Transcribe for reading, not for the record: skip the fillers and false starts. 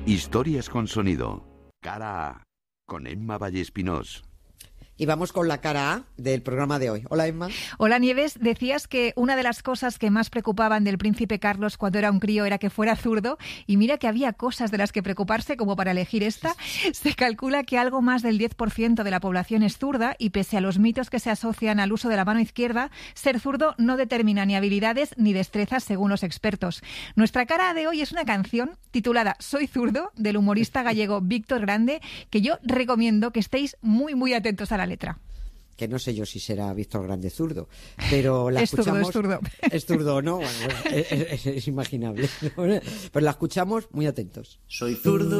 Historias con sonido. Cara A, con Emma Vallespinós. Y vamos con la cara A del programa de hoy. Hola, Emma. Hola, Nieves. Decías que una de las cosas que más preocupaban del príncipe Carlos cuando era un crío era que fuera zurdo. Y mira que había cosas de las que preocuparse como para elegir esta. Se calcula que algo más del 10% de la población es zurda y pese a los mitos que se asocian al uso de la mano izquierda, ser zurdo no determina ni habilidades ni destrezas según los expertos. Nuestra cara A de hoy es una canción titulada Soy zurdo, del humorista gallego Víctor Grande, que yo recomiendo que estéis muy, muy atentos a la letra. Que no sé yo si será Víctor Grande zurdo, pero la escuchamos... Es zurdo. Es zurdo, ¿no? Bueno, es imaginable, ¿no? Pero la escuchamos muy atentos. Soy zurdo.